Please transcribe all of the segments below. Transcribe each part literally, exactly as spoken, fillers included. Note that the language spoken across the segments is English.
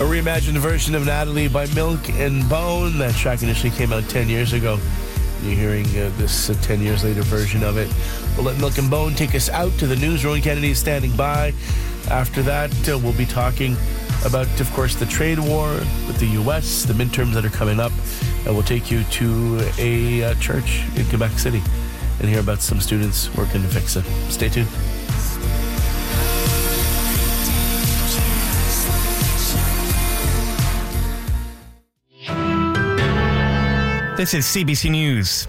A reimagined version of Natalie by Milk and Bone. That track initially came out ten years ago. You're hearing uh, this uh, ten years later version of it. We'll let Milk and Bone take us out to the news. Rowan Kennedy is standing by. After that, uh, we'll be talking about, of course, the trade war with the U S, the midterms that are coming up. And we'll take you to a uh, church in Quebec City and hear about some students working to fix it. Stay tuned. This is C B C News.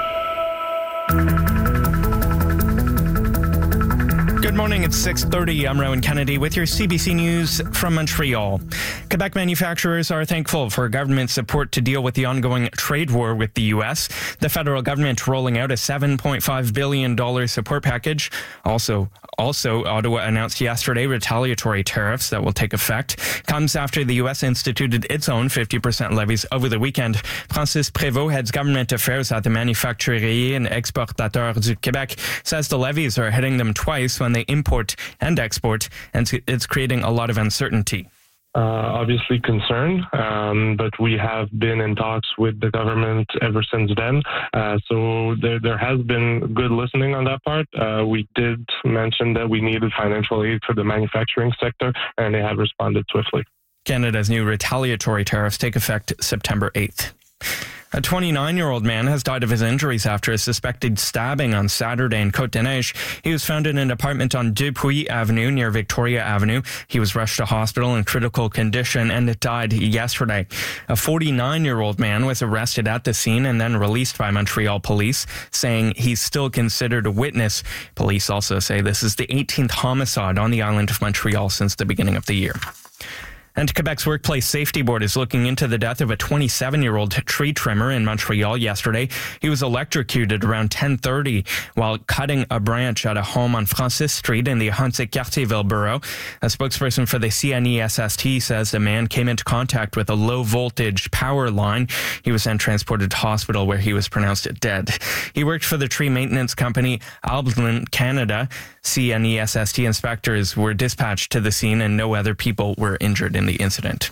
Good morning, it's six thirty. I'm Rowan Kennedy with your C B C News from Montreal. Quebec manufacturers are thankful for government support to deal with the ongoing trade war with the U S. The federal government rolling out a seven point five billion dollars support package. Also, also, Ottawa announced yesterday retaliatory tariffs that will take effect. Comes after the U S instituted its own fifty percent levies over the weekend. Francis Prévost heads government affairs at the Manufacturier and Exportateur du Québec, says the levies are hitting them twice when they import and export, and it's creating a lot of uncertainty. Uh, obviously concerned, um, but we have been in talks with the government ever since then. Uh, so there, there has been good listening on that part. Uh, we did mention that we needed financial aid for the manufacturing sector, and they have responded swiftly. Canada's new retaliatory tariffs take effect September eighth. A twenty-nine-year-old man has died of his injuries after a suspected stabbing on Saturday in Côte-des-Neiges. He was found in an apartment on Dupuis Avenue near Victoria Avenue. He was rushed to hospital in critical condition and died yesterday. A forty-nine-year-old man was arrested at the scene and then released by Montreal police, saying he's still considered a witness. Police also say this is the eighteenth homicide on the island of Montreal since the beginning of the year. And Quebec's Workplace Safety Board is looking into the death of a twenty-seven-year-old tree trimmer in Montreal yesterday. He was electrocuted around ten thirty while cutting a branch at a home on Francis Street in the Ahuntsic-Cartierville borough. A spokesperson for the C N E S S T says the man came into contact with a low-voltage power line. He was then transported to hospital where he was pronounced dead. He worked for the tree maintenance company Albland Canada. C N E S S T inspectors were dispatched to the scene and no other people were injured in the incident.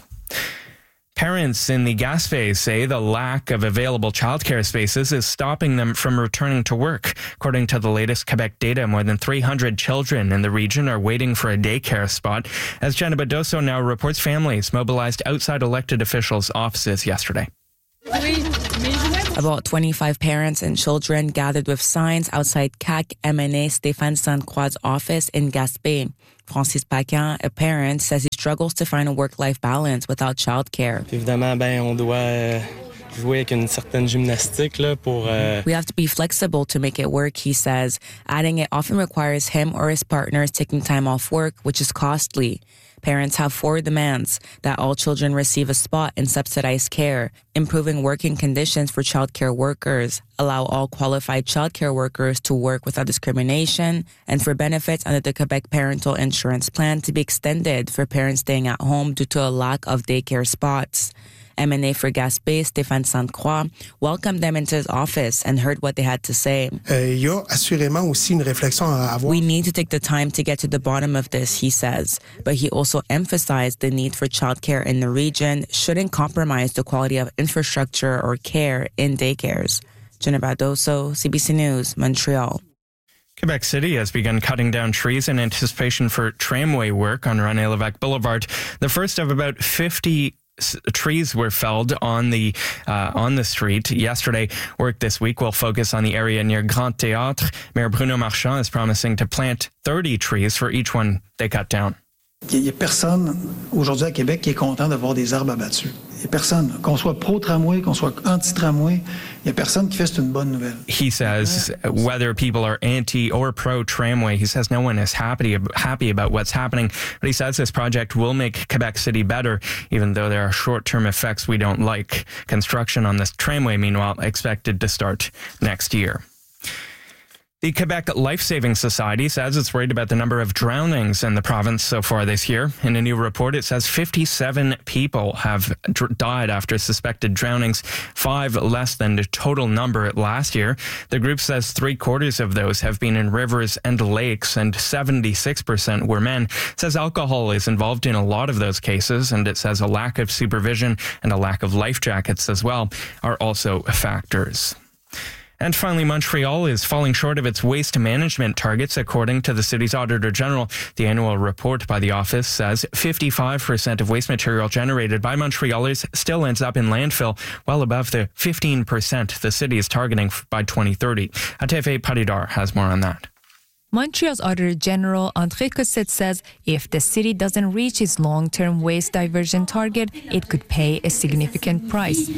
Parents in the Gaspé say the lack of available childcare spaces is stopping them from returning to work. According to the latest Quebec data, more than three hundred children in the region are waiting for a daycare spot. As Jenna Badoso now reports, families mobilized outside elected officials' offices yesterday. About twenty-five parents and children gathered with signs outside C A C M N A Stéphane Sainte-Croix's office in Gaspé. Francis Paquin, a parent, says he struggles to find a work-life balance without childcare. Évidemment, ben, on doit jouer avec une certaine gymnastique là, pour. Euh... We have to be flexible to make it work, he says, adding it often requires him or his partners taking time off work, which is costly. Parents have four demands: that all children receive a spot in subsidized care, improving working conditions for childcare workers, allow all qualified childcare workers to work without discrimination, and for benefits under the Quebec Parental Insurance Plan to be extended for parents staying at home due to a lack of daycare spots. M N A for Gaspé, Stéphane Sainte-Croix, welcomed them into his office and heard what they had to say. Euh, y a assurément aussi une réflexion à avoir. We need to take the time to get to the bottom of this, he says. But he also emphasized the need for childcare in the region shouldn't compromise the quality of infrastructure or care in daycares. Jenna Badoso, C B C News, Montreal. Quebec City has begun cutting down trees in anticipation for tramway work on René Lévesque Boulevard. The first of about fifty trees were felled on the uh, on the street yesterday. Work this week will focus on the area near Grand Théâtre. Mayor Bruno Marchand is promising to plant thirty trees for each one they cut down. Il n'y a personne aujourd'hui à Québec qui est content d'avoir des arbres abattus. Il n'y a personne. Qu'on soit pro-tramway, qu'on soit anti-tramway, il n'y a personne qui fait c'est une bonne nouvelle. He says whether people are anti or pro-tramway, he says no one is happy, happy about what's happening. But he says this project will make Quebec City better, even though there are short-term effects we don't like. Construction on this tramway, meanwhile, expected to start next year. The Quebec Life Saving Society says it's worried about the number of drownings in the province so far this year. In a new report, it says fifty-seven people have dr- died after suspected drownings, five less than the total number last year. The group says three quarters of those have been in rivers and lakes, and seventy-six percent were men. It says alcohol is involved in a lot of those cases, and it says a lack of supervision and a lack of life jackets as well are also factors. And finally, Montreal is falling short of its waste management targets, according to the city's Auditor General. The annual report by the office says fifty-five percent of waste material generated by Montrealers still ends up in landfill, well above the fifteen percent the city is targeting by twenty thirty. Atefe Paridar has more on that. Montreal's Auditor General André Cossette says if the city doesn't reach its long-term waste diversion target, it could pay a significant price.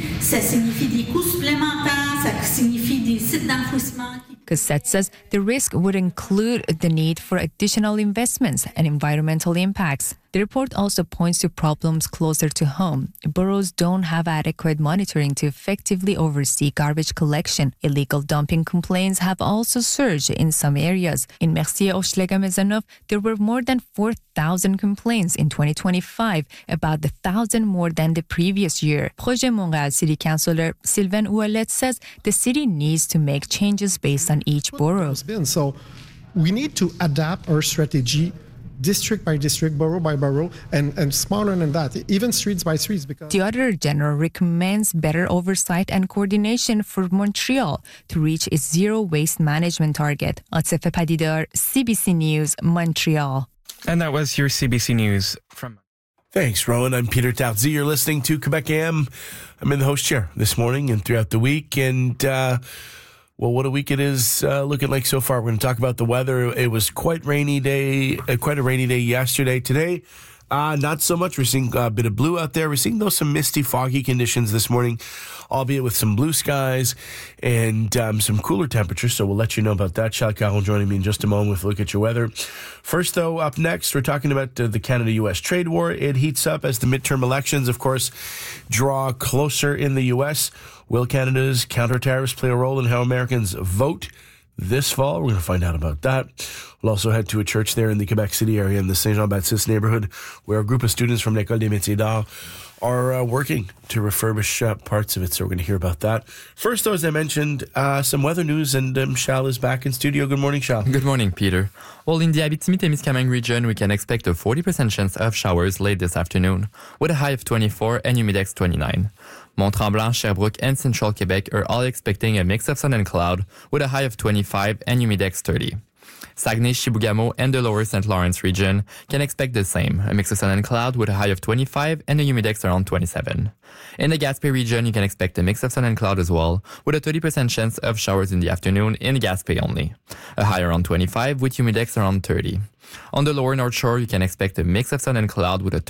Cossette says the risk would include the need for additional investments and environmental impacts. The report also points to problems closer to home. Boroughs don't have adequate monitoring to effectively oversee garbage collection. Illegal dumping complaints have also surged in some areas. In Mercier-Hochelaga-Maisonneuve, there were more than four thousand complaints in twenty twenty-five, about one thousand more than the previous year. Projet Montréal City Councillor Sylvain Ouellet says the city needs to make changes based on each borough. So we need to adapt our strategy district by district, borough by borough, and, and smaller than that, even streets by streets. Because the Auditor General recommends better oversight and coordination for Montreal to reach its zero waste management target. Atefe Paridar, C B C News, Montreal. And that was your C B C News from... Thanks, Rowan. I'm Peter Tautzee. You're listening to Quebec A M. I'm in the host chair this morning and throughout the week, and... Uh, Well, what a week it is uh, looking like so far. We're going to talk about the weather. It was quite rainy day, uh, quite a rainy day yesterday. Today, uh, not so much. We're seeing a bit of blue out there. We're seeing, though, some misty, foggy conditions this morning, albeit with some blue skies and um, some cooler temperatures. So we'll let you know about that. Charles Caron joining me in just a moment with a look at your weather. First, though, up next, we're talking about uh, the Canada-U S trade war. It heats up as the midterm elections, of course, draw closer in the U S Will Canada's counter-tariffs play a role in how Americans vote this fall? We're going to find out about that. We'll also head to a church there in the Quebec City area in the Saint Jean-Baptiste neighborhood where a group of students from l'École des Métiers d'Art are uh, working to refurbish uh, parts of it, so we're going to hear about that. First, though, as I mentioned, uh, some weather news, and um, Shal is back in studio. Good morning, Shal. Good morning, Peter. Well, in the Abitibi-Témiscamingue region, we can expect a forty percent chance of showers late this afternoon, with a high of twenty-four and humidex twenty-nine. Mont-Tremblant, Sherbrooke, and Central Quebec are all expecting a mix of sun and cloud, with a high of twenty-five and humidex thirty. Saguenay, Chibougamau, and the lower Saint Lawrence region can expect the same, a mix of sun and cloud with a high of twenty-five and a humidex around twenty-seven. In the Gaspé region, you can expect a mix of sun and cloud as well, with a thirty percent chance of showers in the afternoon in Gaspé only. A high around twenty-five with humidex around thirty. On the lower North Shore, you can expect a mix of sun and cloud with a